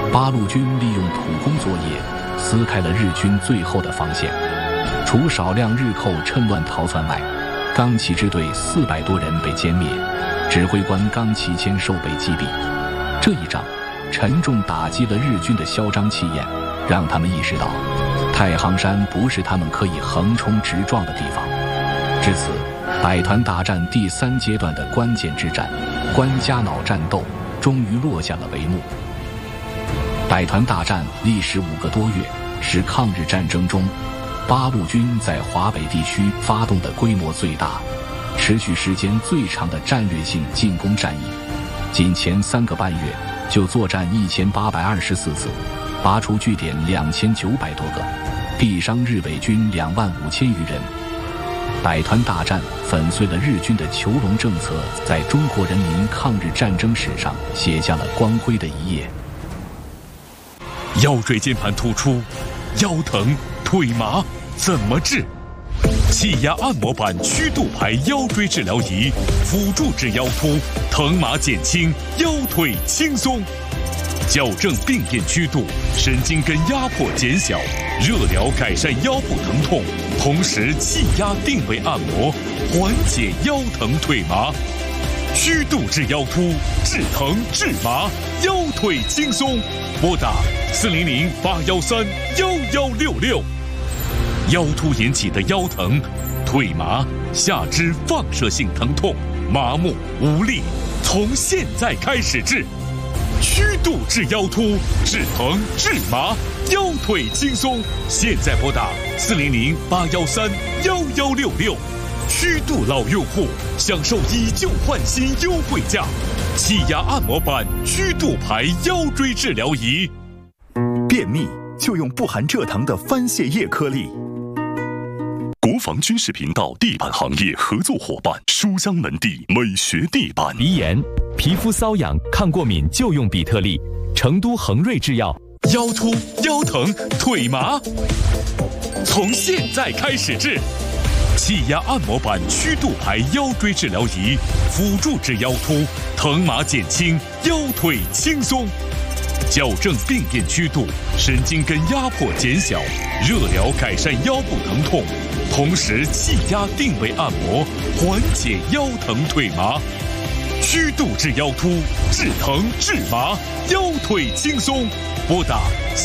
八路军利用土攻作业，撕开了日军最后的防线。除少量日寇趁乱逃窜外，冈崎支队400多人被歼灭，指挥官冈崎千寿被击毙。这一仗沉重打击了日军的嚣张气焰，让他们意识到太行山不是他们可以横冲直撞的地方。至此，百团大战第3阶段的关键之战关家坳战斗终于落下了帷幕。百团大战历时5个多月，是抗日战争中八路军在华北地区发动的规模最大、持续时间最长的战略性进攻战役。仅前3个半月就作战1824次，拔除据点2900多个，毙伤日伪军25000余人。百团大战粉碎了日军的囚笼政策，在中国人民抗日战争史上写下了光辉的一页。 腰椎间盘突出，腰疼腿麻怎么治？气压按摩板曲度排腰椎治疗仪，辅助治腰突，疼麻减轻，腰腿轻松。矫正病变曲度，神经根压迫减小，热疗改善腰部疼痛，同时气压定位按摩，缓解腰疼腿麻。曲度治腰突，治疼治麻，腰腿轻松。拨打400-813-1166。腰突引起的腰疼、腿麻、下肢放射性疼痛、麻木无力，从现在开始治。曲度治腰突，治疼治麻，腰腿轻松。现在拨打400-813-1166。曲度老用户享受以旧换新优惠价，气压按摩板曲度排腰椎治疗仪。 便秘就用不含蔗糖的番泻叶颗粒。国防军事频道地板行业合作伙伴书香门第美学地板。 鼻炎、皮肤瘙痒、抗过敏就用比特利，成都恒瑞制药。 腰突、腰疼、腿麻，从现在开始治。气压按摩板曲度排腰椎治疗仪，辅助治腰突，疼麻减轻，腰腿轻松。矫正病变曲度，神经根压迫减小，热疗改善腰部疼痛，同时气压定位按摩，缓解腰疼腿麻。曲度治腰突，治疼治麻，腰腿轻松。拨打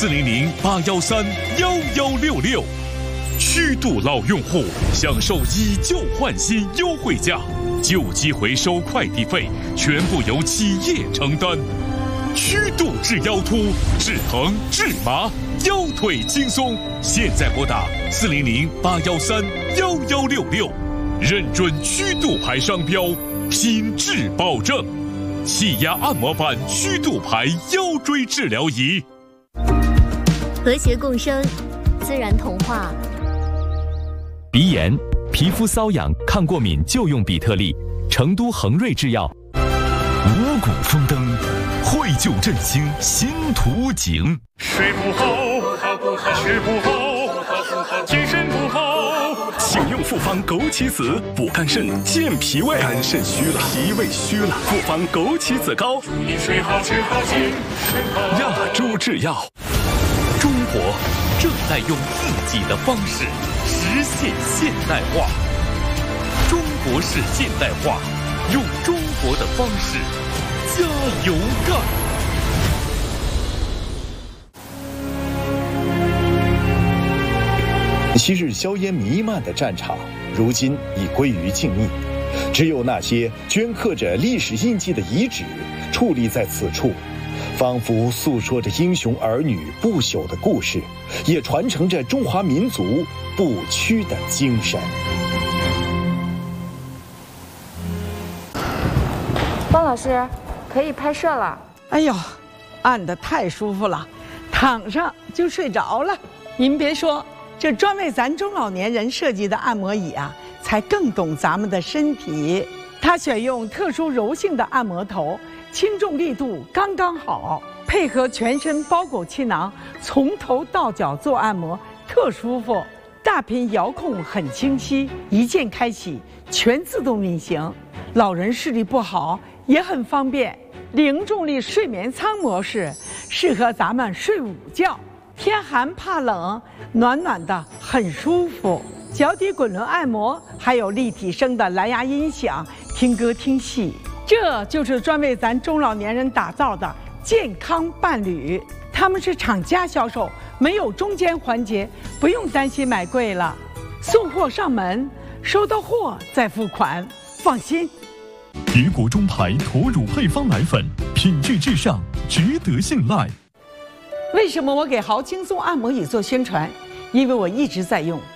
400-813-1166。曲度老用户享受以旧换新优惠价，旧机回收快递费全部由企业承担。曲度治腰突，治疼治麻，腰腿轻松。现在拨打400-813-1166，认准曲度牌商标，品质保证。气压按摩板曲度牌腰椎治疗仪。 和谐共生，自然童话。 鼻炎、皮肤瘙痒、抗过敏就用比特利，成都恒瑞制药。 五谷丰登，绘就振兴新图景。 睡不好，吃不好，精神不好。 请用复方枸杞子补肝肾、健脾胃。肝肾虚了，脾胃虚了，复方枸杞子膏。 祝你睡好，吃好，精神好。 亚洲制药。 中国正在用自己的方式实现现代化。中国式现代化，用中国的方式加油干！ 昔日硝烟弥漫的战场，如今已归于静谧，只有那些镌刻着历史印记的遗址矗立在此处，仿佛诉说着英雄儿女不朽的故事，也传承着中华民族不屈的精神。 方老师，可以拍摄了。 哎呦，按得太舒服了，躺上就睡着了。您别说，这专为咱中老年人设计的按摩椅啊，才更懂咱们的身体。它选用特殊柔性的按摩头，轻重力度刚刚好，配合全身包裹气囊，从头到脚做按摩，特舒服。大屏遥控很清晰，一键开启，全自动运行。老人视力不好也很方便。零重力睡眠舱模式适合咱们睡午觉，天寒怕冷，暖暖的很舒服。脚底滚轮按摩，还有立体声的蓝牙音响，听歌听戏，这就是专为咱中老年人打造的健康伴侣。他们是厂家销售，没有中间环节，不用担心买贵了。送货上门，收到货再付款，放心。 别国中牌驼乳配方奶粉，品质至上，值得信赖。 为什么我给豪轻松按摩椅做宣传？因为我一直在用。